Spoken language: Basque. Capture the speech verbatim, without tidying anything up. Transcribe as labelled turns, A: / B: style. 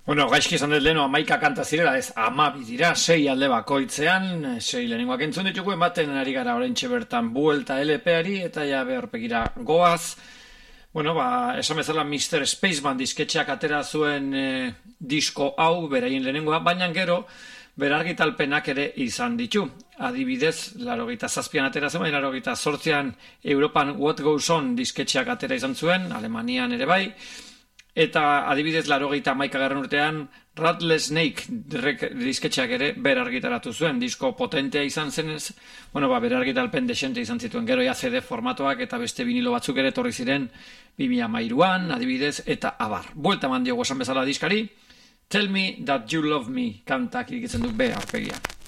A: Bueno, gaizki izan dut leheno amaika kanta zirela, ez amabi dira, sei alde bakoitzean, sei lehenengoak entzun ditugu, ematen ari gara oraintxe bertan buelta L P-ari, eta ja behorpegira goaz. Bueno, ba, esan bezala mister Spaceman disketxeak atera zuen eh, disko hau, beraien lehenengoa, baina gero, berargitalpenak ere izan ditu. Adibidez, larogeita zazpian atera zen, baina larogeita zortzian Europan What Goes On disketxeak atera izan zuen, Alemanian ere bai, eta adibidez larogeita hamaikagarren urtean Rattlesnake Snake disketxeak ere berargitaratu zuen, disko potentea izan zenez, bueno, ba, berargitalpen desente izan zituen, gero ja C D formatoak eta beste vinilo batzuk ere torri ziren bi mila hamairuan, adibidez, eta abar. Buelta eman diogu esan bezala diskari, Tell Me That You Love Me kantak irikitzen du be aurpegia.